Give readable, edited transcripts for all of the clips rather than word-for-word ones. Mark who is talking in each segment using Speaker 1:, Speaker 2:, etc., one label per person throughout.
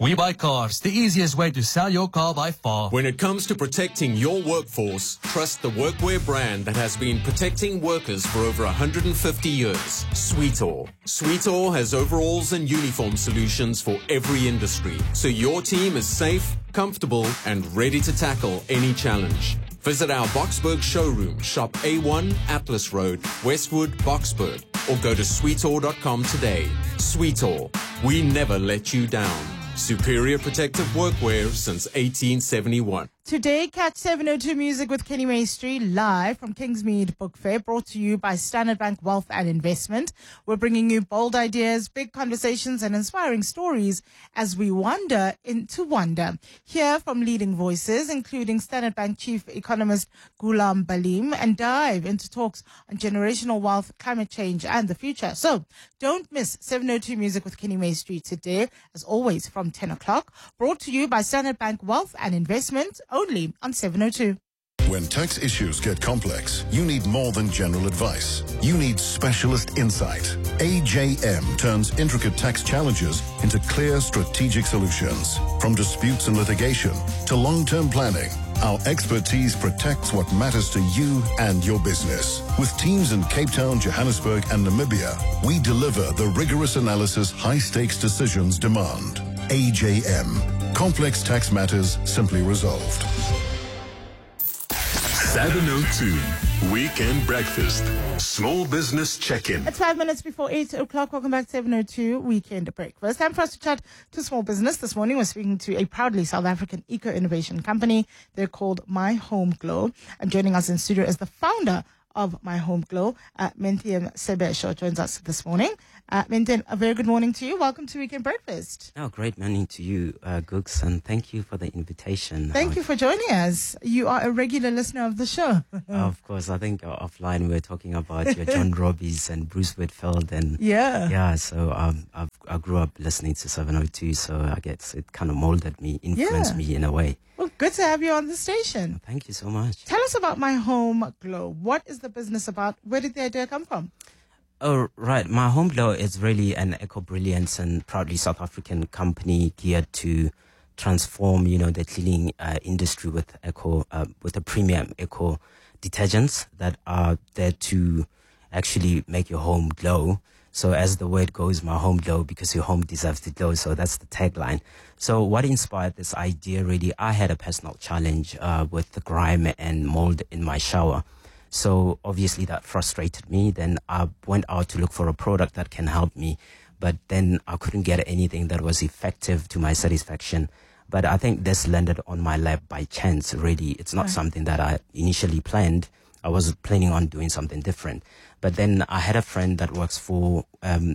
Speaker 1: We Buy Cars, the easiest way to sell your car by far.
Speaker 2: When it comes to protecting your workforce, trust the workwear brand that has been protecting workers for over 150 years. Sweetall. Sweetall has overalls and uniform solutions for every industry, so your team is safe, comfortable, and ready to tackle any challenge. Visit our Boksburg showroom, shop A1 Atlas Road, Westwood, Boksburg, or go to sweetall.com today. Sweetall, we never let you down. Superior protective workwear since 1871.
Speaker 3: Today, catch 702 Music with Kenny Maestri live from Kingsmead Book Fair, brought to you by Standard Bank Wealth and Investment. We're bringing you bold ideas, big conversations, and inspiring stories as we wander into wonder. Hear from leading voices, including Standard Bank Chief Economist Ghulam Balim, and dive into talks on generational wealth, climate change, and the future. So, don't miss 702 Music with Kenny Maestri today, as always, from 10 o'clock, brought to you by Standard Bank Wealth and Investment, only on 702.
Speaker 4: When tax issues get complex, you need more than general advice. You need specialist insight. AJM turns intricate tax challenges into clear strategic solutions. From disputes and litigation to long-term planning, our expertise protects what matters to you and your business. With teams in Cape Town, Johannesburg, and Namibia, we deliver the rigorous analysis high-stakes decisions demand. AJM. Complex tax matters simply resolved.
Speaker 5: 702 Weekend Breakfast. Small Business Check-in.
Speaker 3: It's 5 minutes before 8 o'clock. Welcome back to 702 Weekend Breakfast. Time for us to chat to small business. This morning we're speaking to a proudly South African eco-innovation company. They're called My Home Glow. And joining us in studio is the founder of My Home Glow, Mentiem Sebesho, joins us this morning. Mentiem, a very good morning to you. Welcome to Weekend Breakfast.
Speaker 6: Oh, great morning to you, Gooks, and thank you for the invitation.
Speaker 3: Thank you for joining us. You are a regular listener of the show.
Speaker 6: Of course, I think offline we were talking about your John Robbies and Bruce Whitfield, and so I grew up listening to 702, so I guess it kind of molded me, influenced me in a way.
Speaker 3: Well, good to have you on the station.
Speaker 6: Thank you so much.
Speaker 3: Tell us about My Home Glow. What is the business about? Where did the idea come from?
Speaker 6: Oh, right. My Home Glow is really an eco-brilliance and proudly South African company geared to transform, the cleaning industry with with a premium eco detergents that are there to actually make your home glow. So as the word goes, my home glow, because your home deserves to glow. So that's the tagline. So what inspired this idea, really, I had a personal challenge with the grime and mold in my shower. So obviously that frustrated me. Then I went out to look for a product that can help me. But then I couldn't get anything that was effective to my satisfaction. But I think this landed on my lap by chance, really. It's not something that I initially planned. I was planning on doing something different. But then I had a friend that works for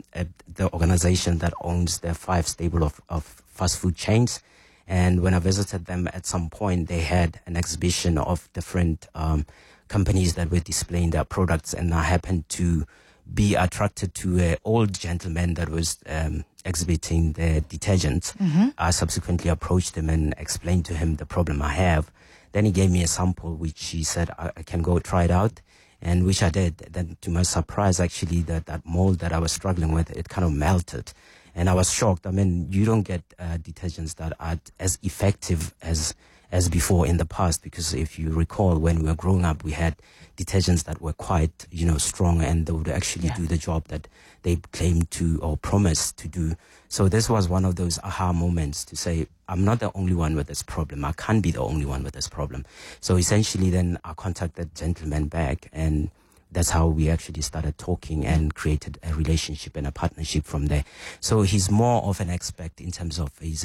Speaker 6: the organization that owns the 5 stable of fast food chains. And when I visited them at some point, they had an exhibition of different companies that were displaying their products. And I happened to be attracted to an old gentleman that was exhibiting their detergents. I subsequently approached him and explained to him the problem I have. Then he gave me a sample, which he said I can go try it out, and which I did. Then to my surprise, actually, that mold that I was struggling with, it kind of melted. And I was shocked. I mean, you don't get detergents that are as effective as before in the past, because if you recall, when we were growing up, we had detergents that were quite, strong, and they would actually do the job that they claimed to or promised to do. So this was one of those aha moments to say, I'm not the only one with this problem. I can't be the only one with this problem. So essentially then I contacted the gentleman back, and that's how we actually started talking and created a relationship and a partnership from there. So he's more of an expert in terms of his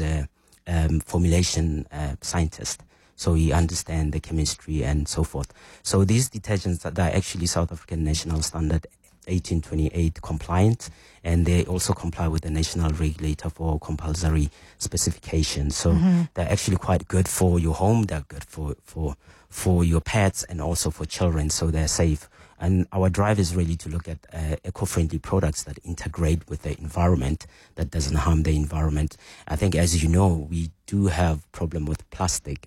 Speaker 6: formulation scientist. So he understands the chemistry and so forth. So these detergents that are actually South African National Standard 1828 compliant, and they also comply with the national regulator for compulsory specifications. So they're actually quite good for your home. They're good for your pets and also for children. So they're safe. And our drive is really to look at eco-friendly products that integrate with the environment, that doesn't harm the environment. I think, as you know, we do have problem with plastic.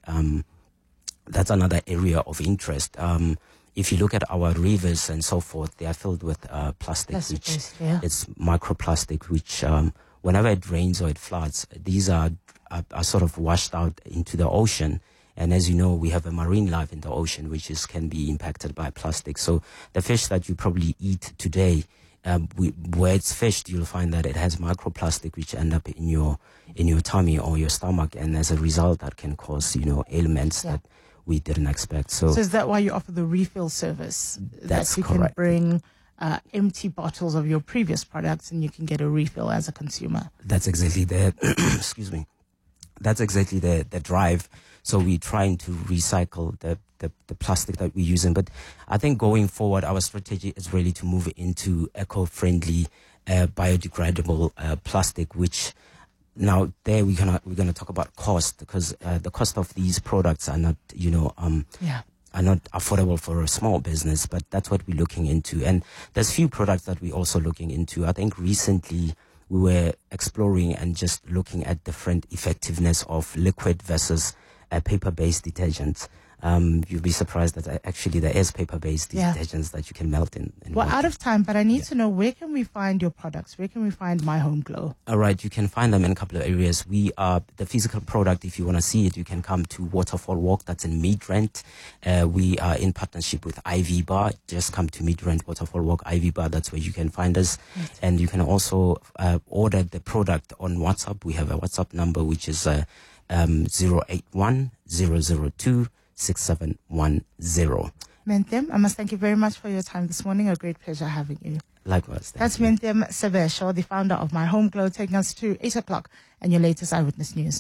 Speaker 6: That's another area of interest. If you look at our rivers and so forth, they are filled with plastic, which it's microplastic, which whenever it rains or it floods, these are are sort of washed out into the ocean. And as you know, we have a marine life in the ocean, which can be impacted by plastic. So the fish that you probably eat today, where it's fished, you'll find that it has microplastic, which end up in your tummy or your stomach. And as a result, that can cause, ailments that we didn't expect. So
Speaker 3: is that why you offer the refill service?
Speaker 6: That's
Speaker 3: that you
Speaker 6: correct.
Speaker 3: can bring empty bottles of your previous products and you can get a refill as a consumer.
Speaker 6: That's exactly excuse me. That's exactly the drive. So we're trying to recycle the plastic that we're using. But I think going forward, our strategy is really to move into eco-friendly, biodegradable plastic, which now there we're gonna talk about cost, because the cost of these products are not, are not affordable for a small business, but that's what we're looking into. And there's few products that we're also looking into. I think recently we were exploring and just looking at different effectiveness of liquid versus paper-based detergents. You'll be surprised that actually there is paper-based detergents that you can melt in
Speaker 3: We're
Speaker 6: water.
Speaker 3: out of time, but I need to know, where can we find your products? Where can we find My Home Glow?
Speaker 6: All right, you can find them in a couple of areas. We are the physical product. If you want to see it, you can come to Waterfall Walk. That's in Midrand. We are in partnership with Ivy Bar. Just come to Midrand, Waterfall Walk, Ivy Bar. That's where you can find us. Right. And you can also order the product on WhatsApp. We have a WhatsApp number, which is 081 002 6710.
Speaker 3: Mentem, I must thank you very much for your time this morning. A great pleasure having you.
Speaker 6: Likewise.
Speaker 3: That's Mentem Sebesho, the founder of My Home Glow, taking us to 8 o'clock and your latest Eyewitness News.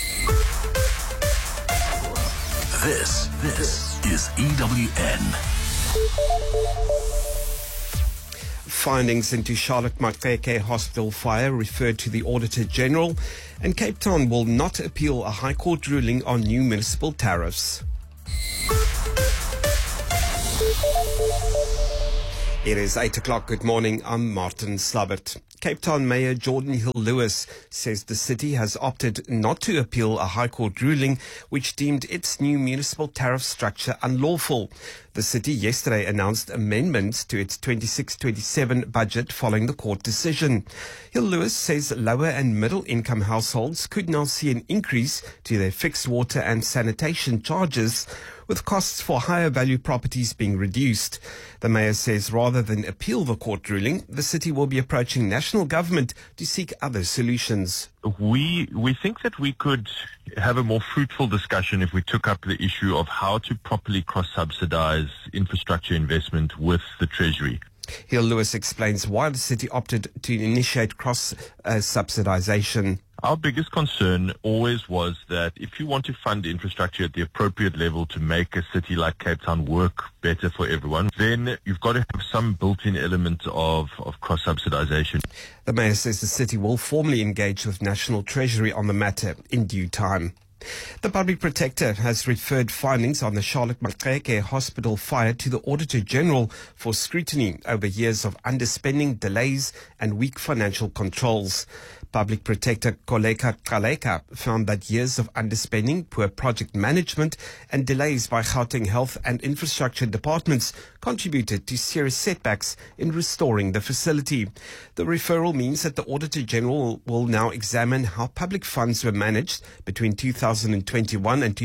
Speaker 5: This is EWN.
Speaker 7: Findings into Charlotte Maxeke Hospital fire referred to the Auditor General, and Cape Town will not appeal a High Court ruling on new municipal tariffs. It is 8 o'clock. Good morning. I'm Martin Slabbert. Cape Town Mayor Jordan Hill-Lewis says the city has opted not to appeal a High Court ruling which deemed its new municipal tariff structure unlawful. The city yesterday announced amendments to its 26-27 budget following the court decision. Hill-Lewis says lower and middle income households could now see an increase to their fixed water and sanitation charges, with costs for higher value properties being reduced. The mayor says rather than appeal the court ruling, the city will be approaching national government to seek other solutions.
Speaker 8: We think that we could have a more fruitful discussion if we took up the issue of how to properly cross-subsidize infrastructure investment with the Treasury.
Speaker 7: Hill-Lewis explains why the city opted to initiate cross-subsidization.
Speaker 8: Our biggest concern always was that if you want to fund infrastructure at the appropriate level to make a city like Cape Town work better for everyone, then you've got to have some built-in element of cross-subsidization.
Speaker 7: The mayor says the city will formally engage with National Treasury on the matter in due time. The Public Protector has referred findings on the Charlotte Maxeke Hospital fire to the Auditor General for scrutiny over years of underspending, delays and weak financial controls. Public Protector Koleka Kaleka found that years of underspending, poor project management and delays by Gauteng Health and Infrastructure departments contributed to serious setbacks in restoring the facility. The referral means that the Auditor General will now examine how public funds were managed between 2021 and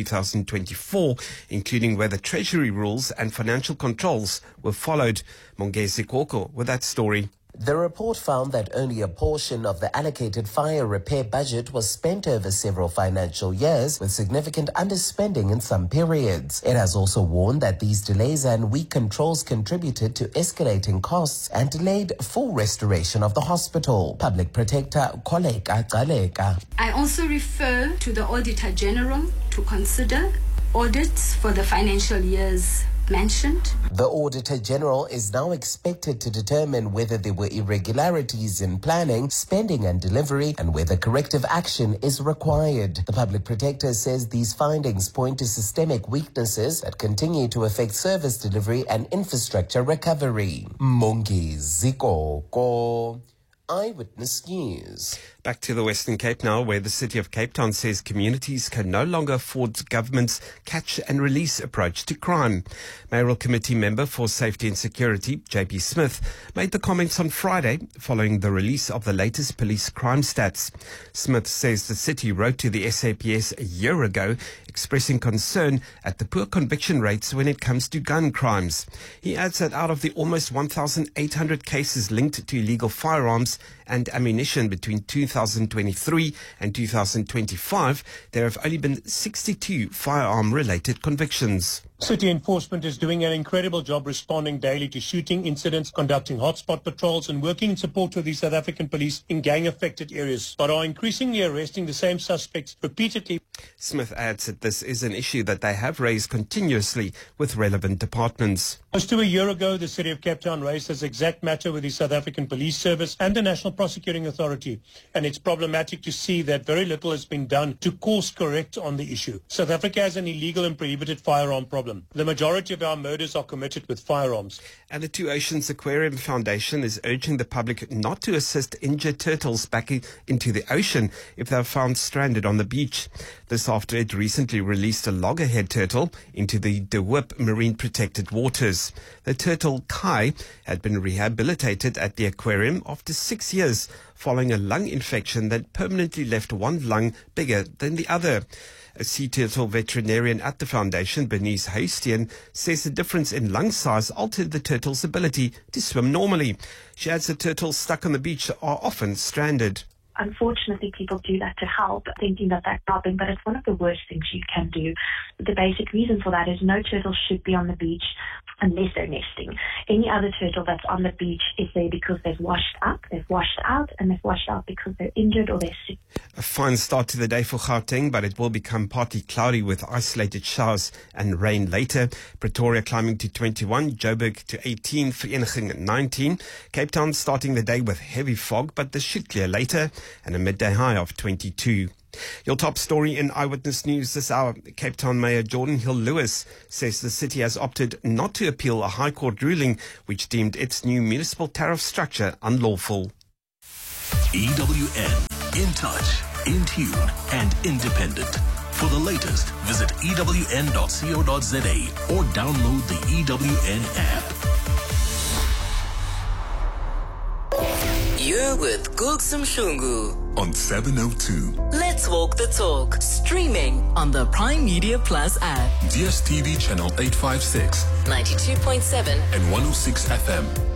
Speaker 7: 2024, including whether Treasury rules and financial controls were followed. Mongezi Koko with that story.
Speaker 9: The report found that only a portion of the allocated fire repair budget was spent over several financial years, with significant underspending in some periods. It has also warned that these delays and weak controls contributed to escalating costs and delayed full restoration of the hospital. Public Protector Koleka Kaleka.
Speaker 10: I also refer to the Auditor General to consider audits for the financial years mentioned.
Speaker 9: The Auditor General is now expected to determine whether there were irregularities in planning, spending and delivery, and whether corrective action is required. The Public Protector says these findings point to systemic weaknesses that continue to affect service delivery and infrastructure recovery. Mongezi Koko, Eyewitness News.
Speaker 7: Back to the Western Cape now, where the City of Cape Town says communities can no longer afford government's catch and release approach to crime. Mayoral Committee member for Safety and Security, JP Smith, made the comments on Friday following the release of the latest police crime stats. Smith says the city wrote to the SAPS a year ago expressing concern at the poor conviction rates when it comes to gun crimes. He adds that out of the almost 1,800 cases linked to illegal firearms and ammunition between 2023 and 2025, there have only been 62 firearm-related convictions.
Speaker 11: City enforcement is doing an incredible job responding daily to shooting incidents, conducting hotspot patrols and working in support of the South African police in gang-affected areas, but are increasingly arresting the same suspects repeatedly.
Speaker 7: Smith adds that this is an issue that they have raised continuously with relevant departments.
Speaker 11: Close to a year ago, the City of Cape Town raised this exact matter with the South African Police Service and the National Prosecuting Authority, and it's problematic to see that very little has been done to course correct on the issue. South Africa has an illegal and prohibited firearm problem. The majority of our murders are committed with firearms.
Speaker 7: And the Two Oceans Aquarium Foundation is urging the public not to assist injured turtles back into the ocean if they are found stranded on the beach. This after it recently released a loggerhead turtle into the De Hoop marine protected waters. The turtle Kai had been rehabilitated at the aquarium after 6 years following a lung infection that permanently left one lung bigger than the other. A sea turtle veterinarian at the foundation, Bernice Huisteen, says the difference in lung size altered the turtle's ability to swim normally. She adds that turtles stuck on the beach are often stranded.
Speaker 12: Unfortunately, people do that to help, thinking that they're helping, but it's one of the worst things you can do. The basic reason for that is no turtle should be on the beach unless they're nesting. Any other turtle that's on the beach is there because they've washed up, they've washed out, and they've washed out because they're injured or they're sick.
Speaker 7: A fine start to the day for Gauteng, but it will become partly cloudy with isolated showers and rain later. Pretoria climbing to 21, Joburg to 18, Vereniging 19. Cape Town starting the day with heavy fog, but this should clear later, and a midday high of 22. Your top story in Eyewitness News this hour. Cape Town Mayor Jordan Hill-Lewis says the city has opted not to appeal a High Court ruling which deemed its new municipal tariff structure unlawful.
Speaker 5: EWN, in touch, in tune and independent. For the latest, visit ewn.co.za or download the EWN app.
Speaker 13: You're with Gugsum Shungu
Speaker 5: on 702.
Speaker 13: Let's walk the talk. Streaming on the Prime Media Plus app.
Speaker 5: DSTV channel 856,
Speaker 13: 92.7
Speaker 5: and 106 FM.